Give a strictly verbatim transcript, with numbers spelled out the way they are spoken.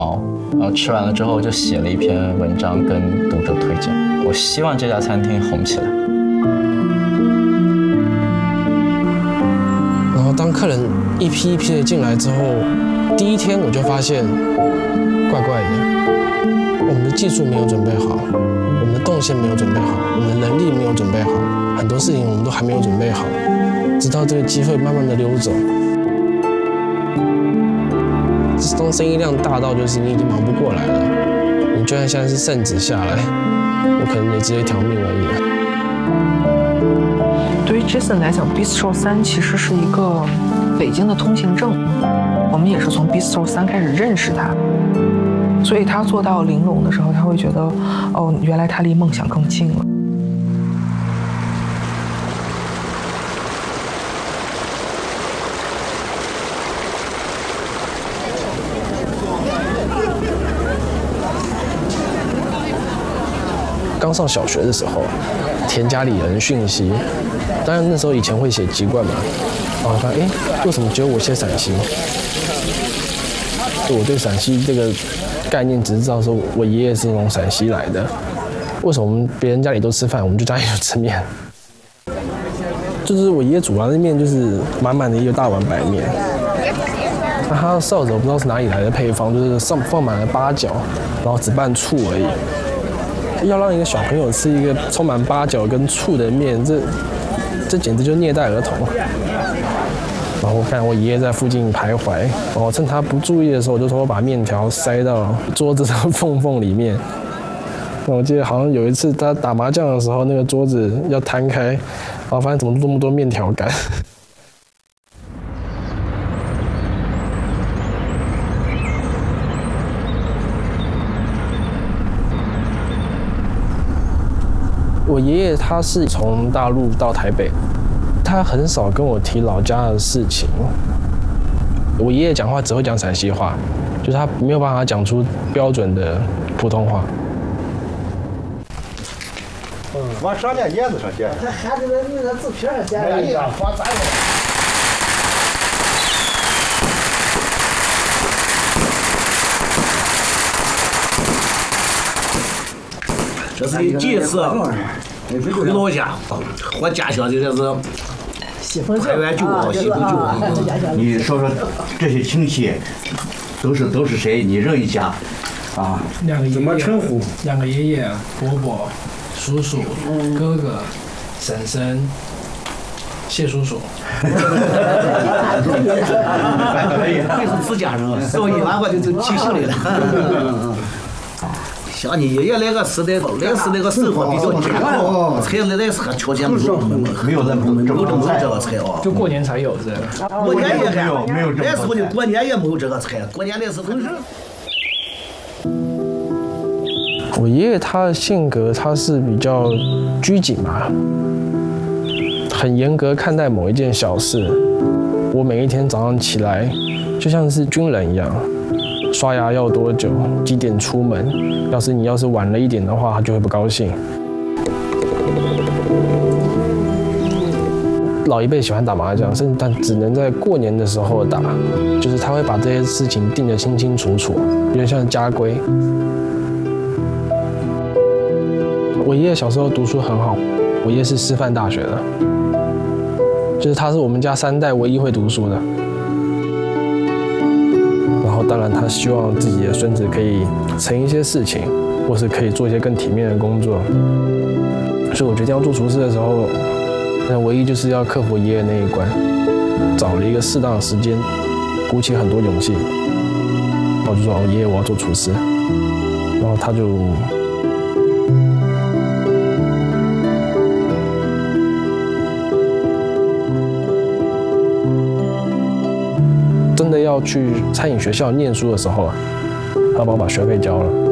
然后吃完了之后就写了一篇文章跟读者推荐，我希望这家餐厅红起来。 然后当客人一批一批的进来之后，第一天我就发现怪怪的，我们的技术没有准备好，我们的动线没有准备好，我们的能力没有准备好，很多事情我们都还没有准备好，直到这个机会慢慢的溜走。当生意量大到就是你已经忙不过来了，你就算现在是圣旨下来，我可能也只有一条命而已了。 对于 Jason 来讲 ，Bistro 三其实是一个北京的通行证，我们也是从 Bistro 三开始认识他，所以他做到玲珑的时候，他会觉得，哦，原来他离梦想更近了。 刚上小学的时候，填家里人讯息，当然那时候以前会写籍贯嘛，然后发现哎，为什么只有我写陕西？就我对陕西这个概念只是知道说我爷爷是从陕西来的，为什么我们别人家里都吃饭，我们就家里就吃面？就是我爷爷煮完的面就是满满的一个大碗白面，那他的臊子我不知道是哪里来的配方，就是上放满了八角，然后只拌醋而已。要让一个小朋友吃一个充满八角跟醋的面，这这简直就虐待儿童。然后我看我爷爷在附近徘徊，然后趁他不注意的时候，我就偷偷把面条塞到桌子的缝缝里面。我记得好像有一次他打麻将的时候，那个桌子要摊开，然后发现怎么那么多面条干。我爷爷他是从大陆到台北，他很少跟我提老家的事情。我爷爷讲话只会讲陕西话，就是他没有办法讲出标准的普通话。 嗯，往上面叶子上写。 他喊这个那个字皮上写了一个发杂的。 这是你第一次回老家，我家乡的这是开源酒啊，西风酒。 你说说这些亲戚都是都是谁？你认一下啊？ 两个爷爷， 怎么称呼？ 两个爷爷、伯伯、叔叔、哥哥、婶婶、谢叔叔。 可以，会是自家人，少一万我就就提醒你了。像你爷爷那个时代，那时那个生活比较简单，菜那那是条件没有没有那么没有这么这个菜啊， 就过年才有是吧？ 过年也没有没有这那时候你过年也没有这个菜，过年那时候都是。 我爷爷他的性格他是比较拘谨嘛，很严格看待某一件小事。我每一天早上起来，就像是军人一样。刷牙要多久？几点出门？要是你要是晚了一点的话，他就会不高兴。老一辈喜欢打麻将，甚至但只能在过年的时候打，就是他会把这些事情定得清清楚楚，有点像家规。我爷爷小时候读书很好，我爷爷是师范大学的，就是他是我们家三代唯一会读书的。当然，他希望自己的孙子可以成一些事情，或是可以做一些更体面的工作。所以我决定要做厨师的时候，那唯一就是要克服爷爷那一关，找了一个适当的时间，鼓起很多勇气，然后就说：“哦，爷爷，我要做厨师。”然后他就真的要去餐饮学校念书的时候，他帮我把学费交了。